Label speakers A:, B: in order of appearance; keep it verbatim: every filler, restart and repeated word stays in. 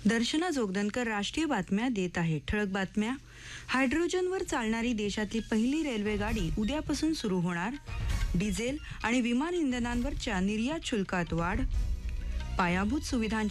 A: दर्शना जोगदनकर राष्ट्रीय बातम्या देत आहे. ठळक बातम्या. हायड्रोजनवर चालणारी देशातली पहिली रेल्वे गाडी उद्यापासून सुरू होणार. डिझेल आणि विमान इंधनांवरच्या निर्यात शुल्कात वाढ. पायाभूत सुविधांच्या